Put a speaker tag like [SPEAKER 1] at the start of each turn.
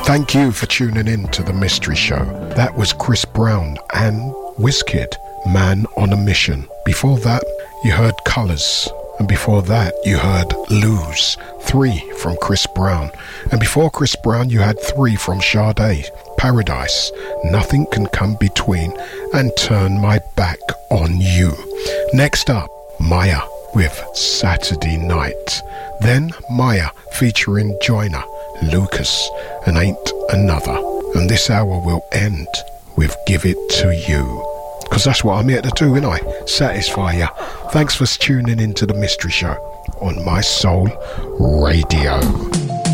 [SPEAKER 1] Thank you for tuning in to The Mystery Show. That was Chris Brown and Wizkid, Man on a Mission. Before that, you heard Colours. And before that, you heard Lose, 3 from Chris Brown. And before Chris Brown, you had 3 from Sade, Paradise, Nothing Can Come Between, and Turn My Back on You. Next up, Maya with Saturday Night. Then Maya featuring Joyner, Lucas, and Ain't Another. And this hour will end with Give It To You. Because that's what I'm here to do, innit I? Satisfy ya. Thanks for tuning in to The Mystery Show on My Soul Radio.